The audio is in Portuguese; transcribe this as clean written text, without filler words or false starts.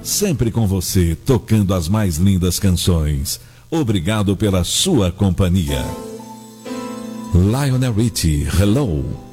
sempre com você, tocando as mais lindas canções. Obrigado pela sua companhia. Lionel Richie, Hello.